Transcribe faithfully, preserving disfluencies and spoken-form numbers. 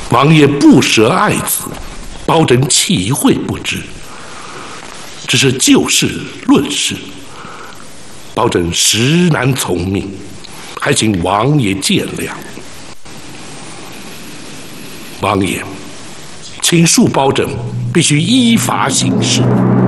王爷不舍爱子，包拯岂会不知？只是就事论事，包拯实难从命，还请王爷见谅。王爷，请恕包拯必须依法行事。